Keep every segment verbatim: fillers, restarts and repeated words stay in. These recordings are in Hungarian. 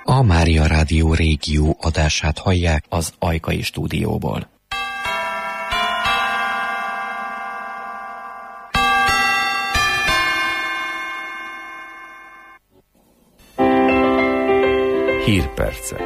A Mária Rádió régió adását hallják az Ajkai stúdióból. Hírpercek.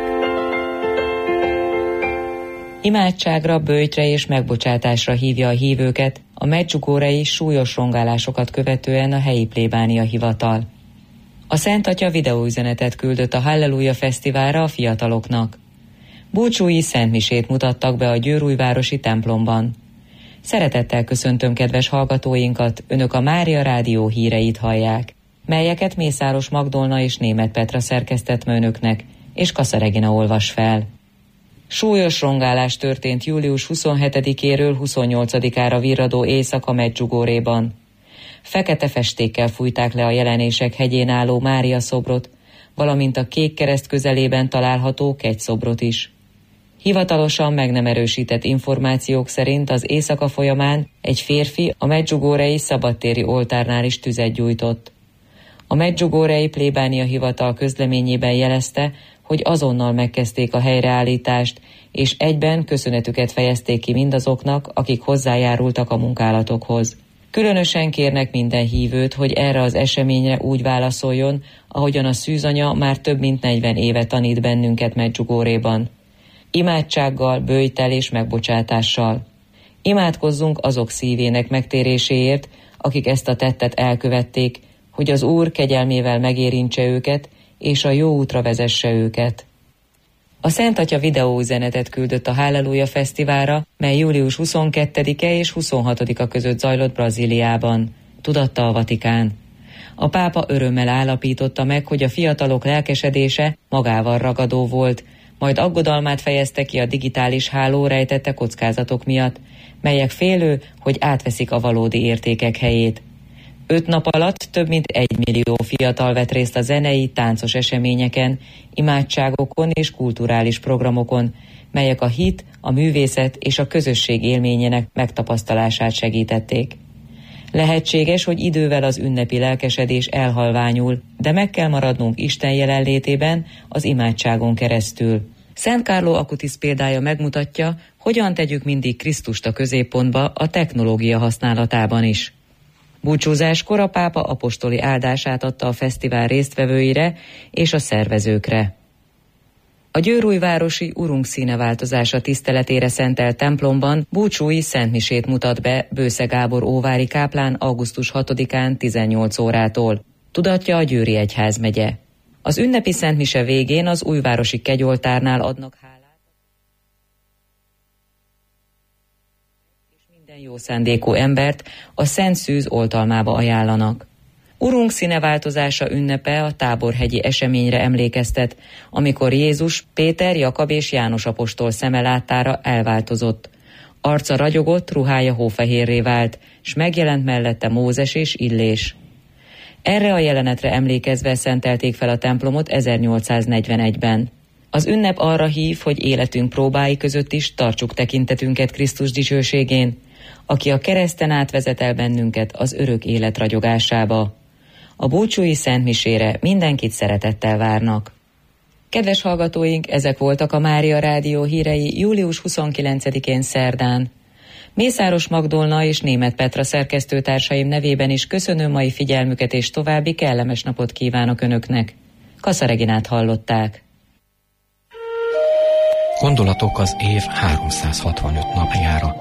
Imádságra, böjtre és megbocsátásra hívja a hívőket a medjugorjei súlyos rongálásokat követően a helyi plébánia hivatal. A Szent Atya videóüzenetet küldött a Halleluja Fesztiválra a fiataloknak. Búcsúi szentmisét mutattak be a győrújvárosi templomban. Szeretettel köszöntöm kedves hallgatóinkat, önök a Mária Rádió híreit hallják, melyeket Mészáros Magdolna és Németh Petra szerkesztett ma önöknek, és Kassa Regina olvas fel. Súlyos rongálás történt július huszonhetedikéről huszonnyolcadikára virradó éjszaka Medjugorjéban. Fekete festékkel fújták le a Jelenések hegyén álló Mária szobrot, valamint a Kék Kereszt közelében található kegyszobrot is. Hivatalosan meg nem erősített információk szerint az éjszaka folyamán egy férfi a medjugorjei szabadtéri oltárnál is tüzet gyújtott. A medjugorjei plébánia hivatal közleményében jelezte, hogy azonnal megkezdték a helyreállítást, és egyben köszönetüket fejezték ki mindazoknak, akik hozzájárultak a munkálatokhoz. Különösen kérnek minden hívőt, hogy erre az eseményre úgy válaszoljon, ahogyan a szűzanya már több mint negyven éve tanít bennünket Medjugorjéban. Imádsággal, böjttel és megbocsátással. Imádkozzunk azok szívének megtéréséért, akik ezt a tettet elkövették, hogy az Úr kegyelmével megérintse őket, és a jó útra vezesse őket. A Szent Atya videóüzenetet küldött a Halleluja Fesztiválra, mely július huszonkettedike és huszonhatodika között zajlott Brazíliában, tudatta a Vatikán. A pápa örömmel állapította meg, hogy a fiatalok lelkesedése magával ragadó volt, majd aggodalmát fejezte ki a digitális háló rejtette kockázatok miatt, melyek félő, hogy átveszik a valódi értékek helyét. Öt nap alatt több mint egy millió fiatal vett részt a zenei, táncos eseményeken, imádságokon és kulturális programokon, melyek a hit, a művészet és a közösség élményének megtapasztalását segítették. Lehetséges, hogy idővel az ünnepi lelkesedés elhalványul, de meg kell maradnunk Isten jelenlétében az imádságon keresztül. Szent Carlo Acutis példája megmutatja, hogyan tegyük mindig Krisztust a középpontba a technológia használatában is. Búcsúzáskor a pápa apostoli áldását adta a fesztivál résztvevőire és a szervezőkre. A győrújvárosi Urunk színeváltozása tiszteletére szentelt templomban búcsúi szentmisét mutat be Bősze Gábor óvári káplán augusztus hatodikán tizennyolc órától, tudatja a Győri Egyházmegye. Az ünnepi szentmise végén az újvárosi kegyoltárnál adnak hálát, és minden jó szándékú embert a Szent Szűz oltalmába ajánlanak. Urunk színeváltozása ünnepe a táborhegyi eseményre emlékeztet, amikor Jézus Péter, Jakab és János apostol szeme láttára elváltozott. Arca ragyogott, ruhája hófehérré vált, s megjelent mellette Mózes és Illés. Erre a jelenetre emlékezve szentelték fel a templomot ezernyolcszáznegyvenegyben. Az ünnep arra hív, hogy életünk próbái között is tartsuk tekintetünket Krisztus dicsőségén, aki a kereszten átvezet el bennünket az örök élet ragyogásába. A búcsúi szentmisére mindenkit szeretettel várnak. Kedves hallgatóink, ezek voltak a Mária Rádió hírei július huszonkilencedikén szerdán. Mészáros Magdolna és Németh Petra szerkesztőtársaim nevében is köszönöm mai figyelmüket, és további kellemes napot kívánok Önöknek. Kassa Reginát hallották. Gondolatok az év háromszázhatvanöt napjára.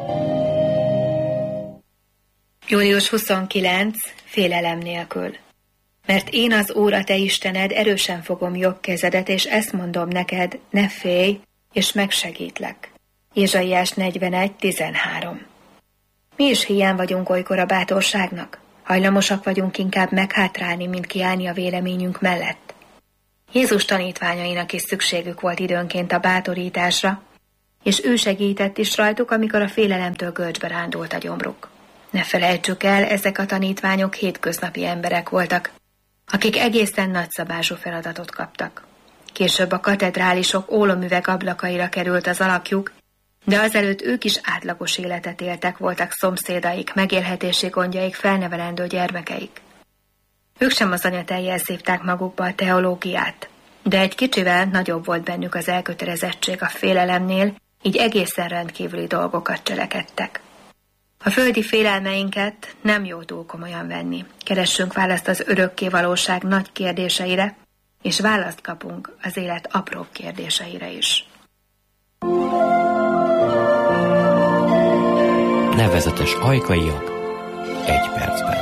július huszonkilencedike félelem nélkül. Mert én az Úr a te Istened, erősen fogom jobb kezedet, és ezt mondom neked, ne félj, és megsegítlek. Ézsaiás negyvenegy tizenhárom. Mi is hiány vagyunk olykor a bátorságnak? Hajlamosak vagyunk inkább meghátrálni, mint kiállni a véleményünk mellett. Jézus tanítványainak is szükségük volt időnként a bátorításra, és ő segített is rajtuk, amikor a félelemtől görcsbe rándult a gyomruk. Ne felejtsük el, ezek a tanítványok hétköznapi emberek voltak, akik egészen nagyszabású feladatot kaptak. Később a katedrálisok ólomüveg ablakaira került az alakjuk, de azelőtt ők is átlagos életet éltek, voltak szomszédaik, megélhetési gondjaik, felnevelendő gyermekeik. Ők sem az anyateljel szívták magukba a teológiát, De egy kicsivel nagyobb volt bennük az elkötelezettség a félelemnél, így egészen rendkívüli dolgokat cselekedtek. A földi félelmeinket nem jó túl komolyan venni. Keressünk választ az örökké valóság nagy kérdéseire, és választ kapunk az élet apróbb kérdéseire is. Nevezetes ajkaiak egy percben.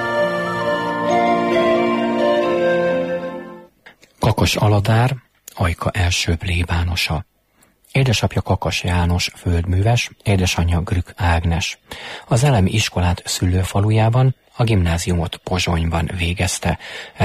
Kakas Aladár, Ajka első plébánosa. Édesapja Kakas János földműves, édesanyja Grük Ágnes. Az elemi iskolát szülőfalujában, a gimnáziumot Pozsonyban végezte.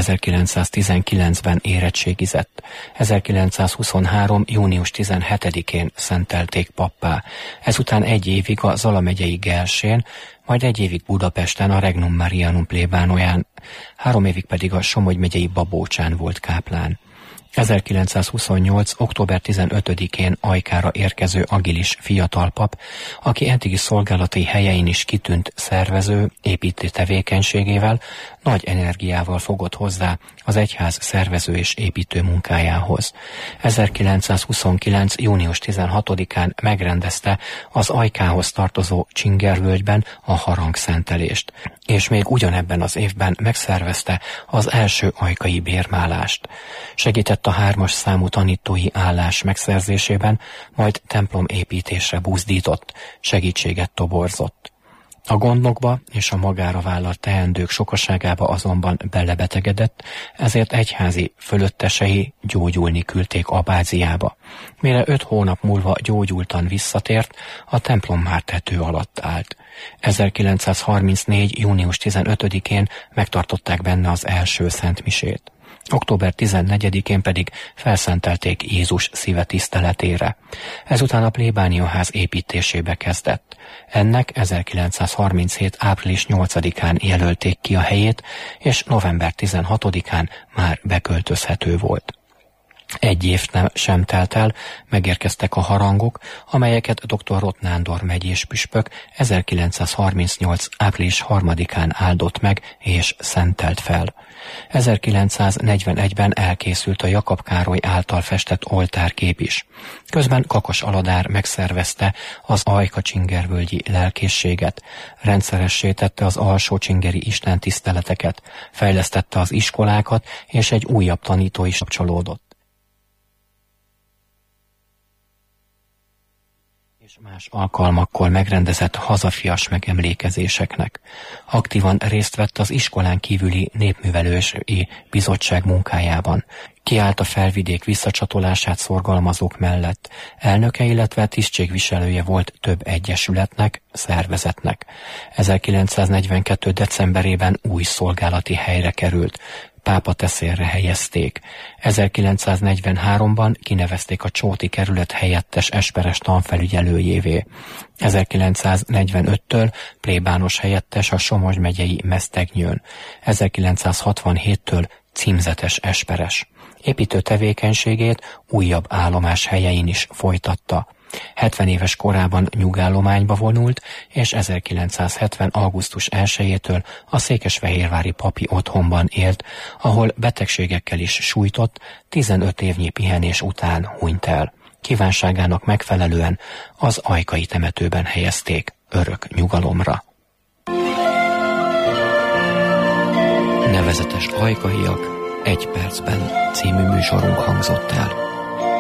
ezerkilencszáztizenkilencben érettségizett. ezerkilencszázhuszonhárom. június tizenhetedikén szentelték pappá. Ezután egy évig a Zala megyei Gelsén, majd egy évig Budapesten a Regnum Marianum plébánolyán, három évig pedig a Somogy megyei Babócsán volt káplán. ezerkilencszázhuszonnyolc. október tizenötödikén Ajkára érkező agilis fiatalpap, aki eddigi szolgálati helyein is kitűnt szervező, építő tevékenységével, nagy energiával fogott hozzá az egyház szervező és építő munkájához. ezerkilencszázhuszonkilenc. június tizenhatodikán megrendezte az Ajkához tartozó Csingervölgyben a harangszentelést, és még ugyanebben az évben megszervezte az első ajkai bérmálást. Segített a hármas számú tanítói állás megszerzésében, majd templomépítésre buzdított, segítséget toborzott. A gondokba és a magára vállalt teendők sokaságába azonban belebetegedett, ezért egyházi fölöttesei gyógyulni küldték Abáziába. Mire öt hónap múlva gyógyultan visszatért, a templom már tető alatt állt. ezerkilencszázharmincnégy. június tizenötödikén megtartották benne az első szentmisét. október tizennegyedikén pedig felszentelték Jézus szíve tiszteletére. Ezután a plébániaház építésébe kezdett. Ennek ezerkilencszázharminchét. április nyolcadikán jelölték ki a helyét, és november tizenhatodikán már beköltözhető volt. Egy év sem telt el, megérkeztek a harangok, amelyeket dr. Rott Nándor megyés püspök ezerkilencszázharmincnyolc. április harmadikán áldott meg és szentelt fel. ezerkilencszáznegyvenegyben elkészült a Jakab Károly által festett oltárkép is. Közben Kakas Aladár megszervezte az ajka-csingervölgyi lelkészséget, rendszeressé tette az alsó-csingeri istentiszteleteket, fejlesztette az iskolákat, és egy újabb tanító is kapcsolódott. És más alkalmakkor megrendezett hazafias megemlékezéseknek. Aktívan részt vett az iskolán kívüli népművelői bizottság munkájában. Kiállt a felvidék visszacsatolását szorgalmazók mellett. Elnöke, illetve tisztségviselője volt több egyesületnek, szervezetnek. ezerkilencszáznegyvenkettő. decemberében új szolgálati helyre került. Pápa teszélre helyezték. ezerkilencszáznegyvenháromban kinevezték a Csóti kerület helyettes esperes tanfelügyelőjévé. ezerkilencszáznegyvenöttől plébános helyettes a Somogy megyei Mesztegnyőn. ezerkilencszázhatvanhéttől címzetes esperes. Építő tevékenységét újabb állomás helyein is folytatta. hetven éves korában nyugállományba vonult, és ezerkilencszázhetven. augusztus elsejétől a székesfehérvári papi otthonban élt, ahol betegségekkel is sújtott, tizenöt évnyi pihenés után hunyt el. Kívánságának megfelelően az ajkai temetőben helyezték örök nyugalomra. Nevezetes ajkaiak egy percben című műsorunk hangzott el.